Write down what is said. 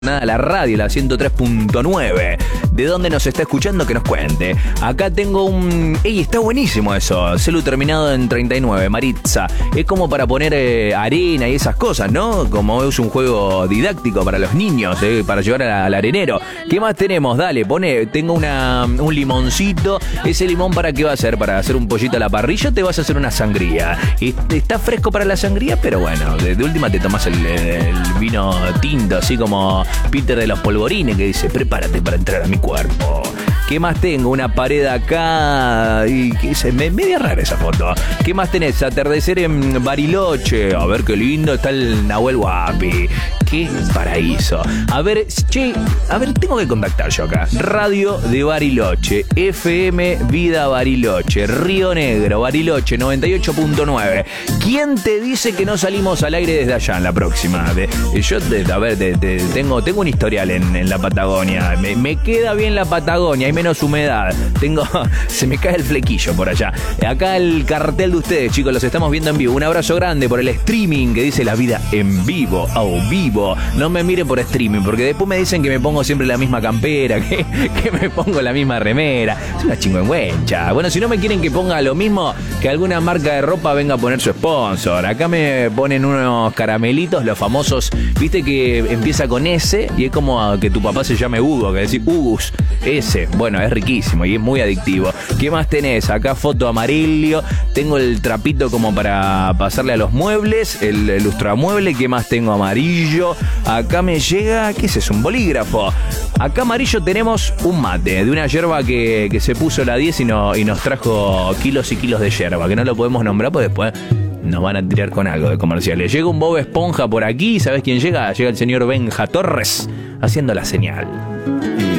Nada, la radio, la 103.9. ¿De dónde nos está escuchando? Que nos cuente. Acá tengo un... ¡Ey! Está buenísimo eso. Celu terminado en 39, Maritza. Es como para poner arena y esas cosas, ¿no? Como es un juego didáctico para los niños, para llevar al arenero. ¿Qué más tenemos? Dale, pone. Tengo un limoncito. ¿Ese limón para qué va a ser? ¿Para hacer un pollito a la parrilla o te vas a hacer una sangría? Está fresco para la sangría, pero bueno, de última te tomas el vino tinto, así como Peter de los Polvorines, que dice: prepárate para entrar a mi cuerpo. ¿Qué más tengo? Una pared acá. Y ¿qué dice? Media rara esa foto. ¿Qué más tenés? Atardecer en Bariloche. A ver qué lindo. Está el Nahuel Huapi. ¡Qué paraíso! A ver, tengo que contactar yo acá. Radio de Bariloche, FM Vida Bariloche, Río Negro, Bariloche, 98.9. ¿Quién te dice que no salimos al aire desde allá en la próxima? Tengo un historial en la Patagonia. Me queda bien la Patagonia, hay menos humedad. Se me cae el flequillo por allá. Acá el cartel de ustedes, chicos, los estamos viendo en vivo. Un abrazo grande por el streaming que dice La Vida en Vivo, au vivo. No me miren por streaming, porque después me dicen que me pongo siempre la misma campera, que me pongo la misma remera. Es una chingüengüencha. Bueno, si no me quieren que ponga lo mismo, que alguna marca de ropa venga a poner su sponsor. Acá me ponen unos caramelitos, los famosos, viste que empieza con S y es como que tu papá se llame Hugo, que decís Hugus, S. Bueno, es riquísimo y es muy adictivo. ¿Qué más tenés? Acá foto amarillo. Tengo el trapito como para pasarle a los muebles, el lustramueble. ¿Qué más tengo? Amarillo. Acá me llega, ¿qué es eso? Un bolígrafo. Acá amarillo tenemos un mate de una yerba que se puso la 10 y nos trajo kilos y kilos de yerba, que no lo podemos nombrar porque después nos van a tirar con algo de comerciales. Llega un Bob Esponja por aquí, ¿sabes quién llega? Llega el señor Benja Torres haciendo la señal.